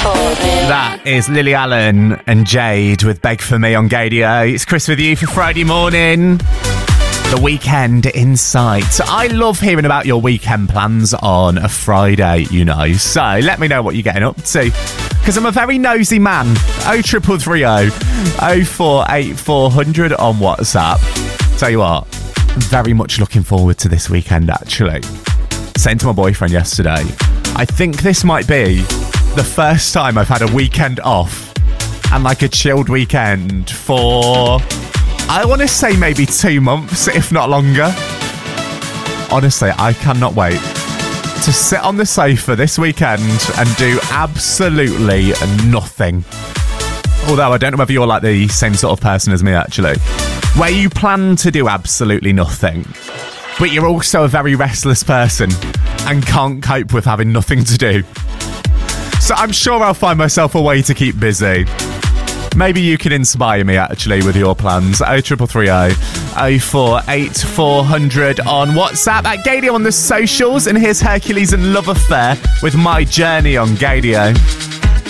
That is Lily Allen and Jade with Beg For Me on Gadio. It's Chris with you for Friday morning. The weekend in sight. I love hearing about your weekend plans on a Friday, you know. So let me know what you're getting up to, because I'm a very nosy man. 0330 048400 on WhatsApp. Tell you what, I'm very much looking forward to this weekend, actually. Saying to my boyfriend yesterday, I think this might be the first time I've had a weekend off and like a chilled weekend for, I want to say maybe 2 months, if not longer. Honestly, I cannot wait to sit on the sofa this weekend and do absolutely nothing. Although I don't know whether you're like the same sort of person as me, actually, where you plan to do absolutely nothing, but you're also a very restless person and can't cope with having nothing to do. So I'm sure I'll find myself a way to keep busy. Maybe you can inspire me, actually, with your plans. 0330 048400 on WhatsApp, at Gadio on the socials. And here's Hercules and Love Affair with My Journey on Gadio.